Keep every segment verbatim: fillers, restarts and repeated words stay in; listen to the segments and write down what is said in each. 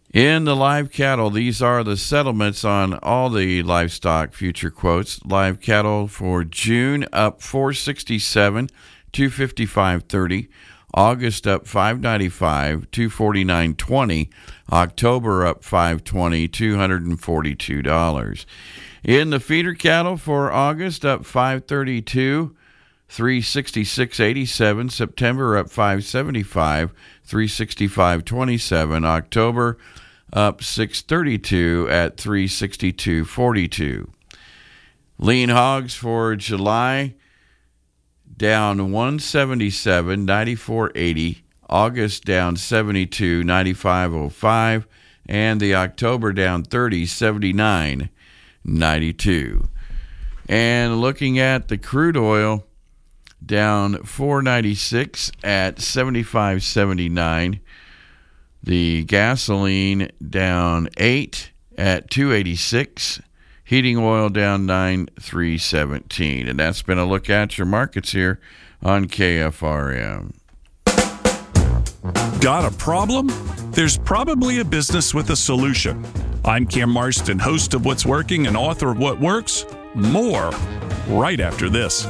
In the live cattle, these are the settlements on all the livestock future quotes. Live cattle for June up four sixty-seven, two fifty-five thirty. August up five ninety-five, two forty-nine twenty. October up five twenty, two forty-two dollars. In the feeder cattle for August up five thirty-two, three sixty-six eighty-seven. September up five seventy-five, three sixty-five twenty-seven. October up six thirty-two at three sixty-two forty-two. Lean hogs for July down one seventy-seven, ninety-four eighty. August down seventy-two, ninety-five oh five, and the October down thirty, seventy-nine ninety-two. And looking at the crude oil, down four ninety-six at seventy-five seventy-nine. The gasoline down eight at two eighty-six. Heating oil down nine three seventeen. And that's been a look at your markets here on K F R M. Got a problem? There's probably a business with a solution. I'm Cam Marston, host of What's Working and author of What Works. More right after this.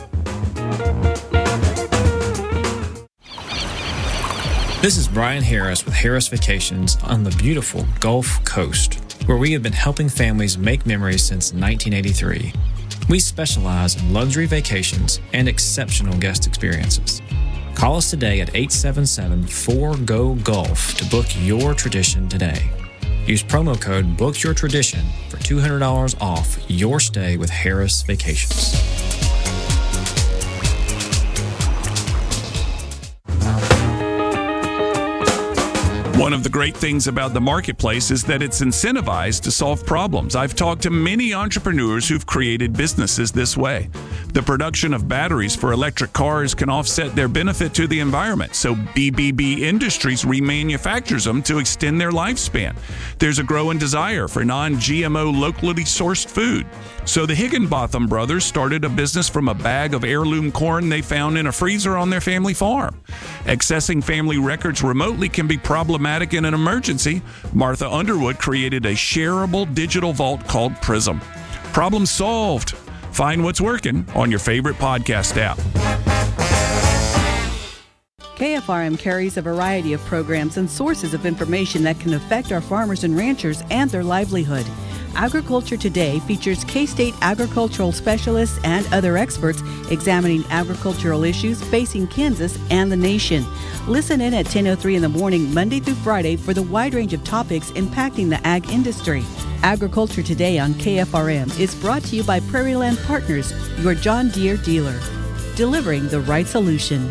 This is Brian Harris with Harris Vacations on the beautiful Gulf Coast, where we have been helping families make memories since nineteen eighty-three. We specialize in luxury vacations and exceptional guest experiences. Call us today at eight seven seven, four G O, GULF to book your tradition today. Use promo code BOOKYOURTRADITION for two hundred dollars off your stay with Harris Vacations. One of the great things about the marketplace is that it's incentivized to solve problems. I've talked to many entrepreneurs who've created businesses this way. The production of batteries for electric cars can offset their benefit to the environment, so B B B Industries remanufactures them to extend their lifespan. There's a growing desire for non-G M O locally sourced food. So the Higginbotham brothers started a business from a bag of heirloom corn they found in a freezer on their family farm. Accessing family records remotely can be problematic in an emergency. Martha Underwood created a shareable digital vault called Prism. Problem solved. Find What's Working on your favorite podcast app. K F R M carries a variety of programs and sources of information that can affect our farmers and ranchers and their livelihood. Agriculture Today features K-State agricultural specialists and other experts examining agricultural issues facing Kansas and the nation. Listen in at ten oh three in the morning, Monday through Friday, for the wide range of topics impacting the ag industry. Agriculture Today on K F R M is brought to you by Prairie Land Partners, your John Deere dealer, delivering the right solution.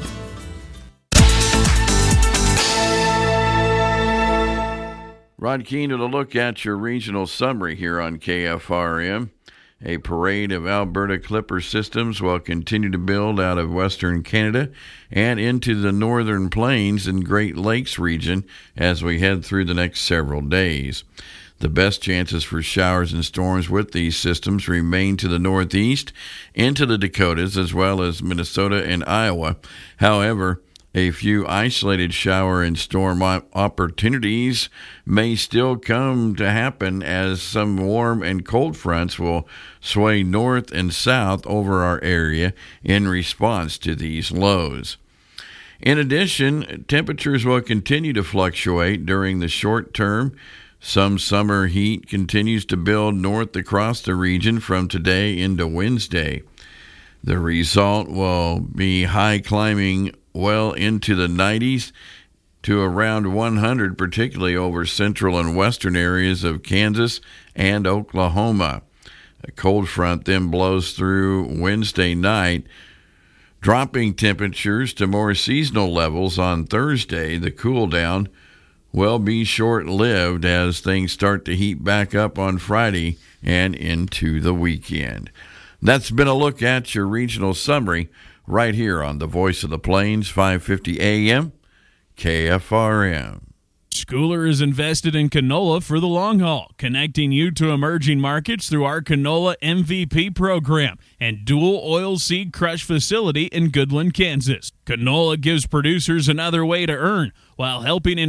Rod Keene to look at your regional summary here on K F R M. A parade of Alberta Clipper systems will continue to build out of Western Canada and into the Northern Plains and Great Lakes region as we head through the next several days. The best chances for showers and storms with these systems remain to the northeast, into the Dakotas, as well as Minnesota and Iowa. However, a few isolated shower and storm opportunities may still come to happen as some warm and cold fronts will sway north and south over our area in response to these lows. In addition, temperatures will continue to fluctuate during the short term. Some summer heat continues to build north across the region from today into Wednesday. The result will be high climbing well into the nineties to around one hundred, particularly over central and western areas of Kansas and Oklahoma. A cold front then blows through Wednesday night, dropping temperatures to more seasonal levels on Thursday. The cool down will be short-lived as things start to heat back up on Friday and into the weekend. That's been a look at your regional summary right here on the Voice of the Plains, five fifty A M, K F R M. Schooler is invested in canola for the long haul, connecting you to emerging markets through our Canola M V P program and dual oil seed crush facility in Goodland, Kansas. Canola gives producers another way to earn while helping